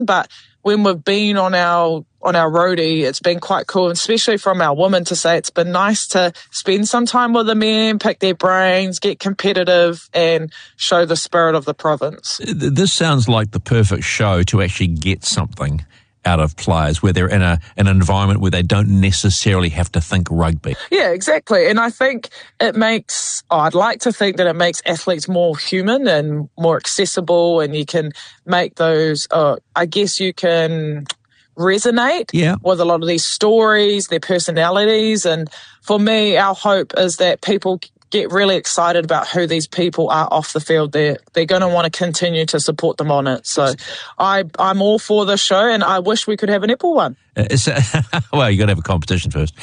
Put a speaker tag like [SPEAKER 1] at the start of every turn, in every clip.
[SPEAKER 1] But when we've been on our roadie, it's been quite cool, especially from our women, to say it's been nice to spend some time with the men, pick their brains, get competitive and show the spirit of the province.
[SPEAKER 2] This sounds like the perfect show to actually get something out of players, where they're in an environment where they don't necessarily have to think rugby.
[SPEAKER 1] Yeah, exactly. And I think I'd like to think that it makes athletes more human and more accessible, and you can make those, you can resonate with a lot of these stories, their personalities. And for me, our hope is that people get really excited about who these people are off the field. They're going to want to continue to support them on it. So I'm all for the show, and I wish we could have an Apple one.
[SPEAKER 2] Well, you got to have a competition first.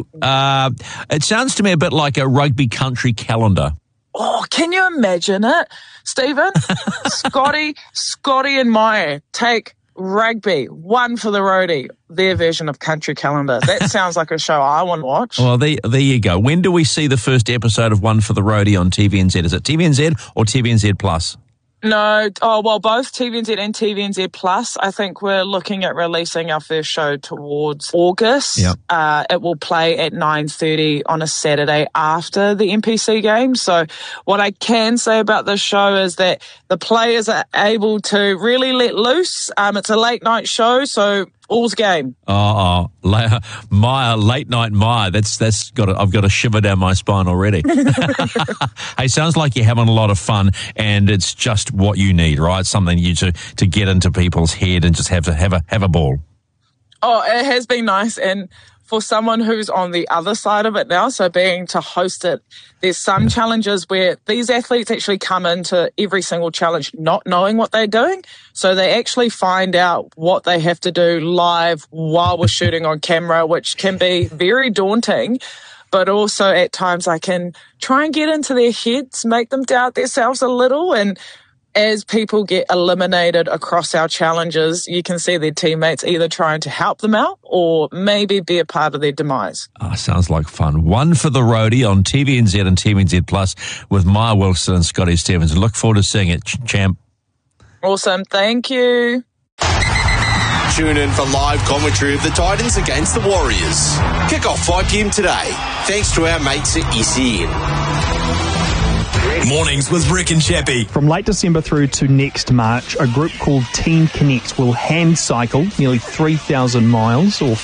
[SPEAKER 2] It sounds to me a bit like a rugby country calendar.
[SPEAKER 1] Oh, can you imagine it, Stephen? Scotty and Maya take rugby, one for the roadie, their version of country calendar. That sounds like a show I want to watch.
[SPEAKER 2] Well, there you go. When do we see the first episode of One for the Roadie on TVNZ? Is it TVNZ or TVNZ Plus?
[SPEAKER 1] No, both TVNZ and TVNZ Plus. I think we're looking at releasing our first show towards August.
[SPEAKER 2] Yep.
[SPEAKER 1] It will play at 9:30 on a Saturday after the NPC game. So what I can say about this show is that the players are able to really let loose. It's a late night show, so all's game.
[SPEAKER 2] Maya, late night Maya. I've got a shiver down my spine already. Hey, sounds like you're having a lot of fun, and it's just what you need, right? Something to get into people's head and just have a ball.
[SPEAKER 1] Oh, it has been nice, and for someone who's on the other side of it now, so being to host it, there's some challenges where these athletes actually come into every single challenge not knowing what they're doing. So they actually find out what they have to do live while we're shooting on camera, which can be very daunting. But also at times I can try and get into their heads, make them doubt themselves a little. And as people get eliminated across our challenges, you can see their teammates either trying to help them out or maybe be a part of their demise.
[SPEAKER 2] Sounds like fun. One for the Roadie on TVNZ and TVNZ Plus with Maya Wilson and Scotty Stevens. Look forward to seeing it, champ.
[SPEAKER 1] Awesome. Thank you.
[SPEAKER 3] Tune in for live commentary of the Titans against the Warriors. Kick off 5 p.m. today. Thanks to our mates at SEN. Mornings with Rick and Chappie.
[SPEAKER 4] From late December through to next March, a group called Team Connect will hand cycle nearly 3,000 miles or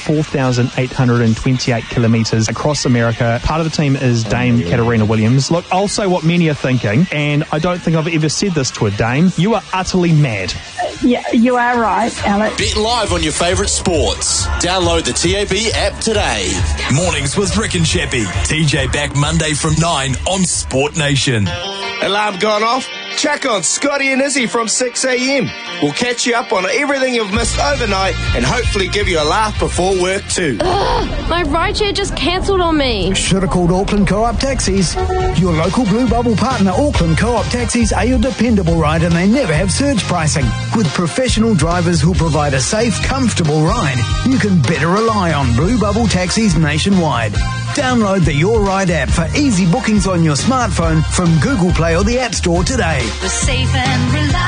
[SPEAKER 4] 4,828 kilometres across America. Part of the team is Dame Katarina Williams. Look, I'll say what many are thinking, and I don't think I've ever said this to a dame. You are utterly mad.
[SPEAKER 5] Yeah, you are right, Alex.
[SPEAKER 3] Bet live on your favourite sports. Download the TAB app today. Mornings with Rick and Chappie. TJ back Monday from 9 on Sport Nation.
[SPEAKER 6] Alarm gone off? Check on Scotty and Izzy from 6 a.m. We'll catch you up on everything you've missed overnight and hopefully give you a laugh before work too.
[SPEAKER 7] My rideshare just cancelled on me.
[SPEAKER 8] Should have called Auckland Co-op Taxis. Your local Blue Bubble partner, Auckland Co-op Taxis, are your dependable ride, and they never have surge pricing. With professional drivers who'll provide a safe, comfortable ride, you can better rely on Blue Bubble Taxis nationwide. Download the Your Ride app for easy bookings on your smartphone from Google Play or the App Store today.
[SPEAKER 9] We're safe and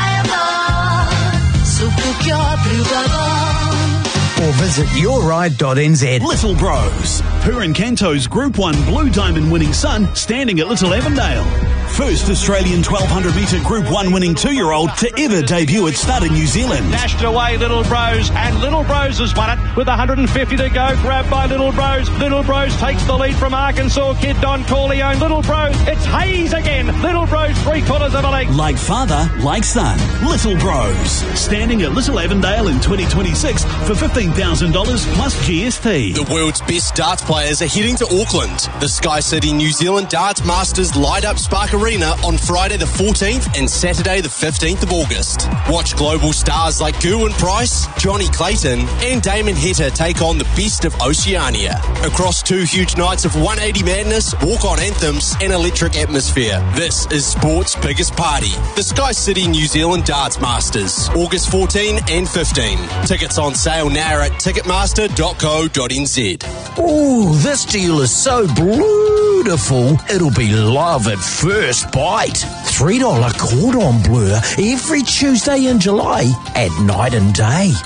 [SPEAKER 9] reliable, so book your Blue Bubble.
[SPEAKER 8] Or visit yourride.nz.
[SPEAKER 10] Little Bros. Purin Canto's Group 1 Blue Diamond winning son standing at Little Avondale. First Australian 1,200 metre Group 1 winning 2-year-old to ever debut at Stud in New Zealand.
[SPEAKER 11] Dashed away Little Bros, and Little Bros has won it with 150 to go. Grabbed by Little Bros. Little Bros takes the lead from Arkansas Kid Don Corleone. Little Bros, it's Hayes again. Little Bros 3/4 of a length.
[SPEAKER 10] Like father, like son. Little Bros. Standing at Little Avondale in 2026 for $15,000 plus GST.
[SPEAKER 3] The world's best darts players are heading to Auckland. The Sky City New Zealand Darts Masters light up Spark Arena on Friday the 14th and Saturday the 15th of August. Watch global stars like Gerwyn Price, Johnny Clayton and Damon Heta take on the best of Oceania. Across 2 huge nights of 180 madness, walk-on anthems and electric atmosphere. This is sport's biggest party. The Sky City New Zealand Darts Masters, August 14 and 15. Tickets on sale now at ticketmaster.co.nz.
[SPEAKER 12] Ooh, this deal is so blue beautiful, it'll be love at first bite. $3 cordon bleu every Tuesday in July at night and day.